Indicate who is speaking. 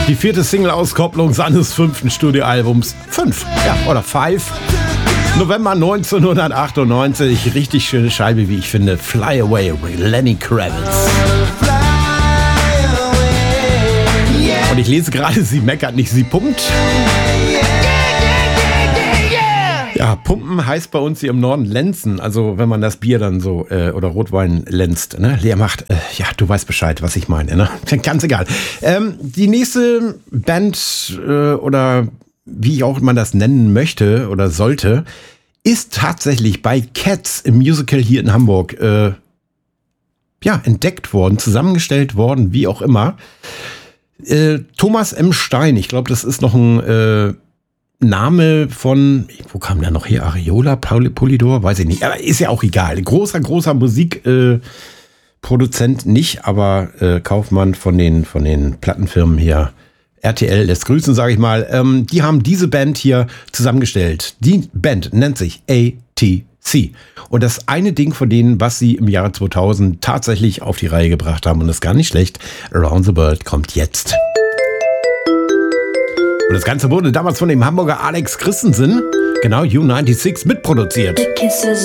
Speaker 1: Die 4. Single-Auskopplung seines 5. Studioalbums. 5, ja, oder 5. November 1998. Richtig schöne Scheibe, wie ich finde. Fly Away with Lenny Kravitz. Und ich lese gerade, sie meckert nicht, sie pumpt. Ja, pumpen heißt bei uns hier im Norden lenzen. Also wenn man das Bier dann so oder Rotwein lenzt, ne, leer macht. Ja, du weißt Bescheid, was ich meine, ne? Ganz egal. Die nächste Band oder wie auch man das nennen möchte oder sollte, ist tatsächlich bei Cats im Musical hier in Hamburg entdeckt worden, zusammengestellt worden, wie auch immer. Thomas M. Stein, ich glaube, das ist noch ein Name von, wo kam der noch her? Areola, Polydor, weiß ich nicht. Aber ist ja auch egal. Großer Musikproduzent nicht, aber Kaufmann von den Plattenfirmen hier. RTL lässt grüßen, sage ich mal. Die haben diese Band hier zusammengestellt. Die Band nennt sich ATC. Und das eine Ding von denen, was sie im Jahre 2000 tatsächlich auf die Reihe gebracht haben, und das ist gar nicht schlecht, Around the World kommt jetzt. Und das Ganze wurde damals von dem Hamburger Alex Christensen, genau, U96, mitproduziert.